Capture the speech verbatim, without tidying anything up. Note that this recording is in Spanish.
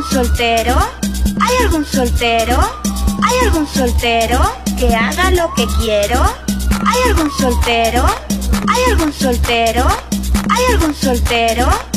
algún soltero? ¿Hay algún soltero? ¿Hay algún soltero que haga lo que quiero? ¿Hay algún soltero? ¿Hay algún soltero? ¿Hay algún soltero?